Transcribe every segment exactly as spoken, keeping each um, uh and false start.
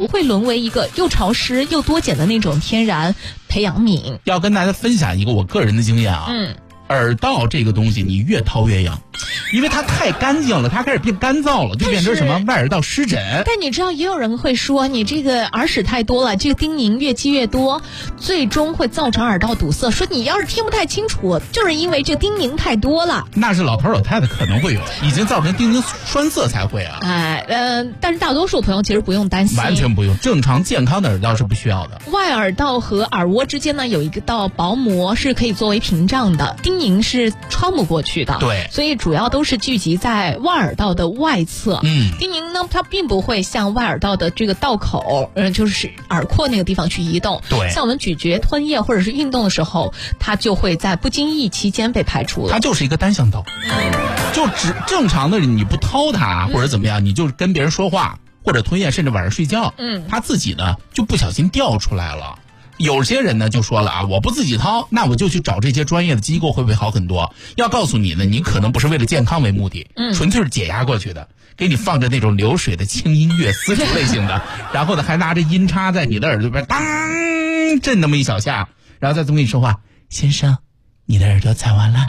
会沦为一个又潮湿又多碱的那种天然培养皿。 要跟大家分享一个我个人的经验啊， 嗯， 耳道这个东西你越掏越痒，因为它太干净了，它开始变干燥了，就变成什么外耳道湿疹。 但你知道也有人会说你这个耳屎太多了，这个叮咛越积越多，最终会造成耳道堵塞。说你要是听不太清楚，就是因为这叮咛太多了。 那是老头老太太可能会有，已经造成叮咛栓塞才会啊。 哎，呃，但是大多数朋友其实不用担心， 完全不用，正常健康的耳道是不需要的。 外耳道和耳蜗之间呢有一个道薄膜是可以作为屏障的，叮咛是穿不过去的。 对， 所以主要都是聚集在外耳道的外侧。 嗯， 叮咛呢，它并不会向外耳道的这个道口，呃，就是耳廓那个地方去移动。 对， 像我们咀嚼、吞咽或者是运动的时候，它就会在不经意期间被排出了。 它就是一个单向道，就只正常的你不掏它或者怎么样，你就跟别人说话或者吞咽，甚至晚上睡觉， 嗯， 它自己呢就不小心掉出来了。有些人呢就说了啊，我不自己掏，那我就去找这些专业的机构，会不会好很多？要告诉你呢，你可能不是为了健康为目的， 嗯， 纯粹是解压过去的，给你放着那种流水的轻音乐，丝竹类型的，然后呢还拿着音叉在你的耳朵边当震那么一小下，然后再这么跟你说话，先生，你的耳朵采完了。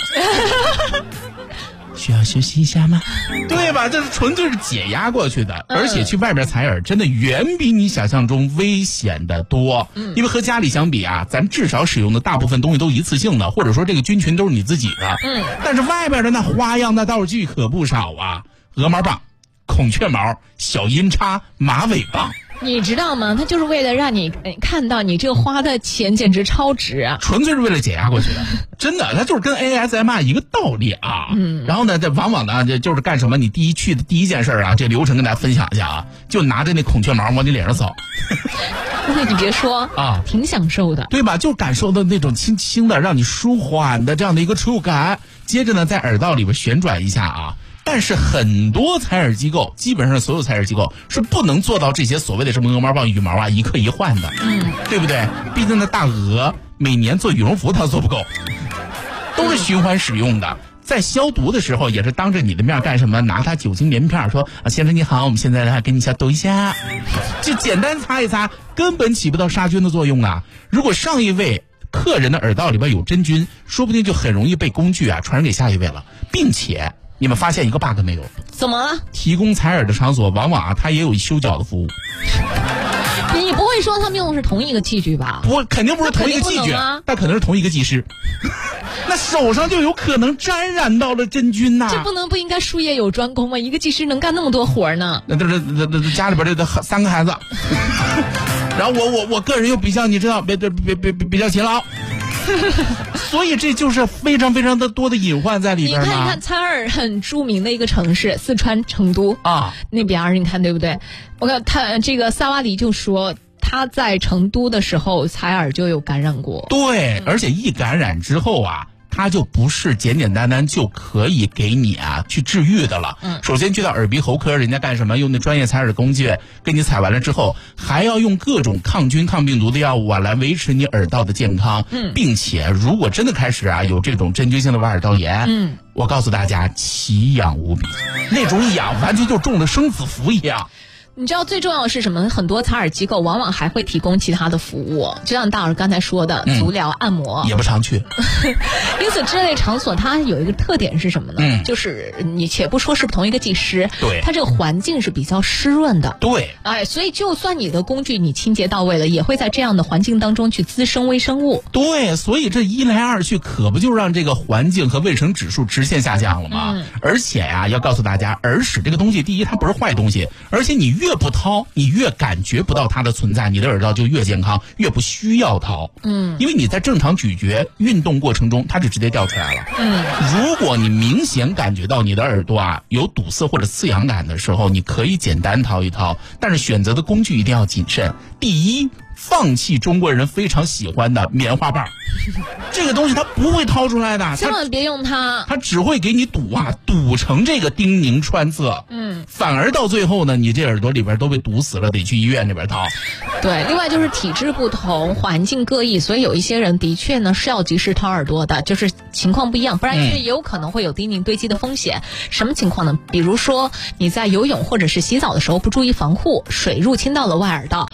需要休息一下吗？对吧？这是纯粹是解压过去的，而且去外边采耳真的远比你想象中危险的多。嗯，因为和家里相比啊，咱至少使用的大部分东西都一次性的，或者说这个菌群都是你自己的。 嗯， 但是外边的那花样那道具可不少啊，鹅毛棒、孔雀毛、小音叉、马尾棒。 你知道吗？它就是为了让你看到你这个花的钱简直超值啊！ 纯粹是为了解压过去的，真的，它就是跟 A S M R 一个道理啊。嗯，然后呢，这往往呢，这就是干什么？你第一去的第一件事啊，这流程跟大家分享一下啊，就拿着那孔雀毛往你脸上扫。 你别说啊， 挺享受的， 对吧？就感受到那种轻轻的让你舒缓的这样的一个触感。接着呢，在耳道里边旋转一下啊。但是很多采耳机构，基本上所有采耳机构是不能做到这些所谓的什么鹅毛棒、羽毛啊一颗一换的，嗯，对不对？毕竟那大鹅每年做羽绒服它做不够，都是循环使用的。在消毒的时候也是当着你的面干什么？拿它酒精棉片说啊，先生你好，我们现在来给你消毒一下，就简单擦一擦，根本起不到杀菌的作用啊。如果上一位客人的耳道里边有真菌，说不定就很容易被工具啊传染给下一位了，并且。你们发现一个 bug 没有？ 怎么了？ 提供采耳的场所往往啊，它也有修脚的服务。 你不会说他们用的是同一个器具吧？ 不，肯定不是同一个器具，但可能是同一个技师。那手上就有可能沾染到了真菌呐、啊！ 这不能不应该术业有专攻吗？一个技师能干那么多活呢？ 那都是那那家里边这三个孩子，然后我我我个人又比较你知道，别别别别比较勤劳。所以这就是非常非常的多的隐患在里边。 你看，你看，采耳很著名的一个城市四川成都啊， 那边你看对不对？我看他这个萨瓦迪就说他在成都的时候采耳就有感染过。 对，而且一感染之后啊。它就不是简简单单就可以给你啊去治愈的了。嗯，首先去到耳鼻喉科，人家干什么？用那专业采耳工具给你采完了之后，还要用各种抗菌、抗病毒的药物啊来维持你耳道的健康。嗯，并且如果真的开始啊有这种真菌性的外耳道炎，嗯，我告诉大家，奇痒无比，那种痒完全就中了生死符一样。 你知道最重要的是什么？很多采耳机构往往还会提供其他的服务，就像大老师刚才说的，足疗、按摩， 也不常去。 因此，这类场所它有一个特点是什么呢？嗯，就是你且不说是不是同一个技师， 对， 它这个环境是比较湿润的， 对， 哎，所以就算你的工具你清洁到位了，也会在这样的环境当中去滋生微生物。 对，所以这一来二去，可不就让这个环境和卫生指数直线下降了吗？嗯、而且呀、啊，要告诉大家，耳屎这个东西，第一，它不是坏东西，而且你越不掏，你越感觉不到它的存在，你的耳道就越健康，越不需要掏。嗯，因为你在正常咀嚼运动过程中，它就直接掉出来了。嗯，如果你明显感觉到你的耳朵啊有堵塞或者刺痒感的时候，你可以简单掏一掏，但是选择的工具一定要谨慎。第一，放弃中国人非常喜欢的棉花棒，这个东西它不会掏出来的， 千万别用它， 它只会给你堵啊，堵成这个叮咛穿刺，嗯，反而到最后呢，你这耳朵里边都被堵死了，得去医院那边掏。 对，另外就是体质不同，环境各异，所以有一些人的确呢是要及时掏耳朵的，就是情况不一样，不然也有可能会有叮咛堆积的风险。嗯、什么情况呢？比如说你在游泳或者是洗澡的时候不注意防护，水入侵到了外耳道，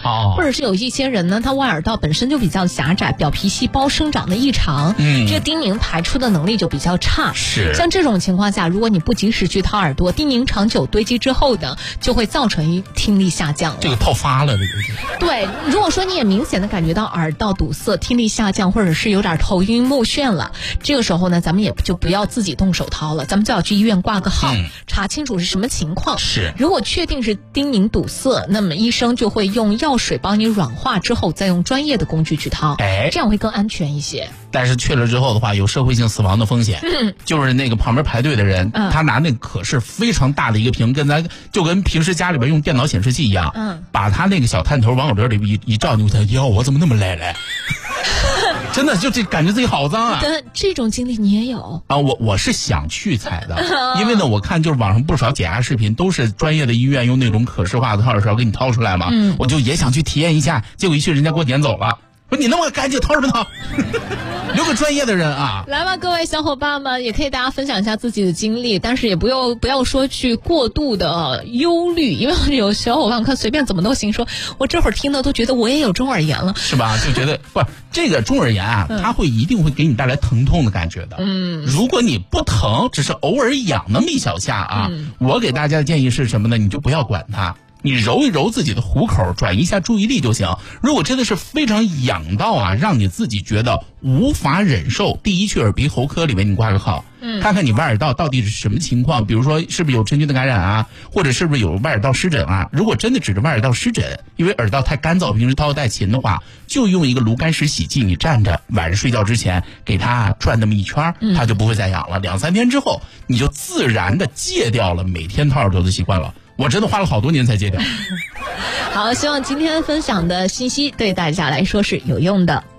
哦， 或者是有一些人呢，他外耳道本身就比较狭窄，表皮细胞生长的异常， 嗯， 这个丁宁排出的能力就比较差。 是， 像这种情况下，如果你不及时去掏耳朵，丁宁长久堆积之后呢，就会造成听力下降了。 这个泡发了，这个是。 对，如果说你也明显的感觉到耳道堵塞、听力下降，或者是有点头晕目眩了，这个时候呢，咱们也就不要自己动手掏了，咱们就要去医院挂个号，嗯、查清楚是什么情况。 是， 如果确定是丁宁堵塞，那么医生就会用药水帮你软化之后，再用专业的工具去掏， 哎， 这样会更安全一些。 但是去了之后的话，有社会性死亡的风险。嗯、就是那个旁边排队的人，嗯、他拿那个可是非常大的一个屏，跟咱就跟平时家里边用电脑显示器一样，嗯，把他那个小探头往我这里一一照，你才哟，我怎么那么赖赖？真的就这感觉自己好脏啊！ 但这种经历你也有啊？我我是想去采的，因为呢，我看就是网上不少解压视频都是专业的医院用那种可视化的掏耳勺给你掏出来嘛，嗯，我就也想去体验一下，结果一去人家给我撵走了。说你那么干净，掏什么掏？留个专业的人啊！ 来吧，各位小伙伴们，也可以大家分享一下自己的经历，但是也不要不要说去过度的忧虑，因为有小伙伴看随便怎么都行，说我这会儿听的都觉得我也有中耳炎了， 是吧？就觉得不，这个中耳炎啊，嗯、它会一定会给你带来疼痛的感觉的。嗯，如果你不疼，只是偶尔痒那么一小下啊，嗯、我给大家的建议是什么呢？你就不要管它。你揉一揉自己的虎口，转移一下注意力就行。如果真的是非常痒到啊，让你自己觉得无法忍受，第一去耳鼻喉科里面你挂个号，嗯，看看你外耳道到底是什么情况，比如说是不是有真菌的感染啊，或者是不是有外耳道湿疹啊。如果真的只是外耳道湿疹，因为耳道太干燥，平时掏带勤的话，就用一个炉甘石洗剂，你站着晚上睡觉之前给它转那么一圈，它就不会再痒了。两三天之后，你就自然的戒掉了每天掏耳朵的习惯了。我真的花了好多年才戒掉。 好，希望今天分享的信息对大家来说是有用的。